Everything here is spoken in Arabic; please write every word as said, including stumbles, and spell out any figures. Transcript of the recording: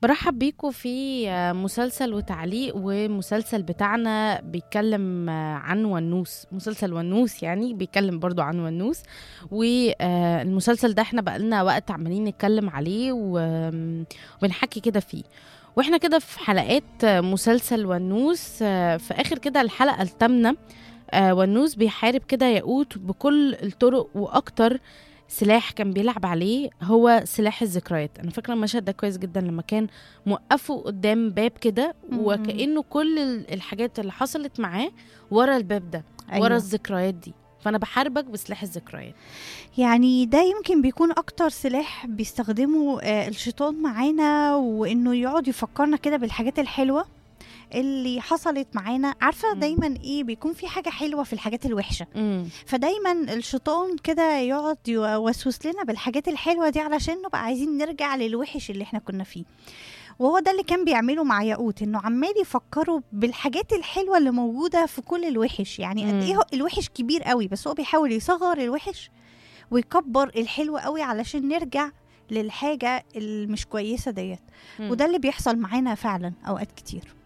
برحب بيكم في مسلسل وتعليق، ومسلسل بتاعنا بيتكلم عن ونوس. مسلسل ونوس يعني بيتكلم برضو عن ونوس. والمسلسل ده احنا بقالنا وقت عمالين نتكلم عليه وبنحكي كده فيه، واحنا كده في حلقات مسلسل ونوس. في اخر كده الحلقة الثامنة ونوس بيحارب كده ياقوت بكل الطرق، واكتر سلاح كان بيلعب عليه هو سلاح الذكريات. انا فاكره المشهد ده كويس جدا، لما كان موقفه قدام باب كده وكأنه كل الحاجات اللي حصلت معاه ورا الباب ده، أيوة. ورا الذكريات دي. فانا بحاربك بسلاح الذكريات. يعني ده يمكن بيكون اكتر سلاح بيستخدمه آه الشيطان معانا، وانه يقعد يفكرنا كده بالحاجات الحلوة اللي حصلت معانا. عارفه دايما ايه بيكون في حاجه حلوه في الحاجات الوحشه، مم. فدايما الشيطان كده يقعد يوسوس لنا بالحاجات الحلوه دي علشان نبقى عايزين نرجع للوحش اللي احنا كنا فيه. وهو ده اللي كان بيعمله مع ياقوت، انه عمال يفكروا بالحاجات الحلوه اللي موجوده في كل الوحش. يعني قد ايه الوحش كبير قوي، بس هو بيحاول يصغر الوحش ويكبر الحلو قوي علشان نرجع للحاجه المش كويسه ديت. وده اللي بيحصل معانا فعلا اوقات كتير.